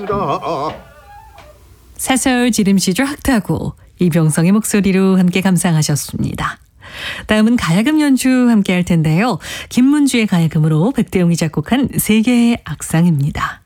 사설 지름시조 학타고 이병성의 목소리로 함께 감상하셨습니다. 다음은 가야금 연주 함께 할 텐데요. 김문주의 가야금으로 백대용이 작곡한 세 개의 악상입니다.